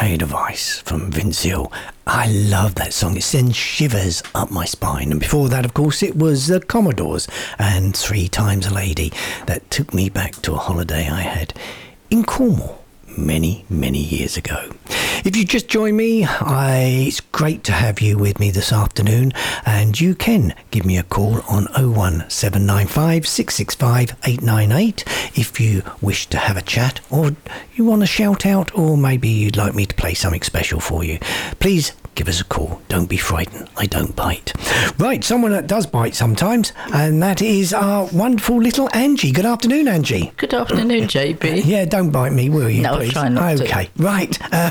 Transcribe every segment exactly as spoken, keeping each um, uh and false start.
Made of Ice from Vince Hill. I love that song. It sends shivers up my spine. And before that, of course, it was the Commodores and Three Times a Lady. That took me back to a holiday I had in Cornwall many, many years ago. If you just joined me, I, it's great to have you with me this afternoon, and you can give me a call on oh one seven nine five, six six five, eight nine eight if you wish to have a chat, or you want to shout out, or maybe you'd like me to play something special for you. Please give us a call. Don't be frightened. I don't bite. Right, someone that does bite sometimes, and that is our wonderful little Angie. Good afternoon, Angie. Good afternoon, J B. Yeah, don't bite me, will you, no, please? I'll try not to. Okay, right. Uh,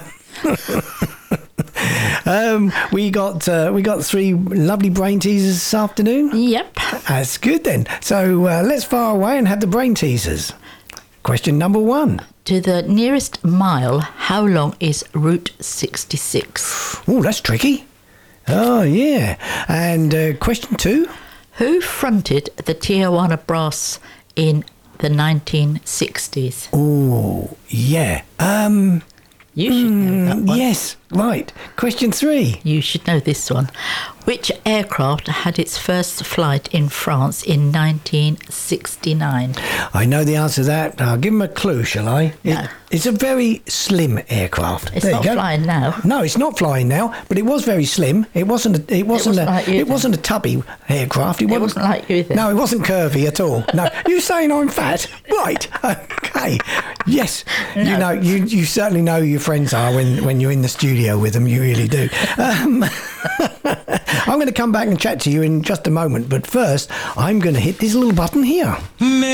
um, we got uh, we got three lovely brain teasers this afternoon. Yep. That's good then. So uh, let's fire away and have the brain teasers. Question number one. To the nearest mile, how long is Route sixty-six? Oh, that's tricky. Oh, yeah. And uh, question two. Who fronted the Tijuana Brass in the nineteen sixties? Oh, yeah. Um. You should know that one. Yes, right. Question three. You should know this one. Which aircraft had its first flight in France in nineteen sixty-nine? I know the answer to that. I'll give him a clue, shall I? No. It, it's a very slim aircraft. It's there not you go. flying now. No, it's not flying now, but it was very slim. It wasn't. A, it wasn't. wasn't a, like you it then. wasn't a tubby aircraft. It, It wasn't like you then. No, it wasn't curvy at all. No, you saying I'm fat? Right. Okay. Yes. You No. know, you you certainly know who your friends are when when you're in the studio with them. You really do. Um, I'm going to come back and chat to you in just a moment, but first, I'm going to hit this little button here.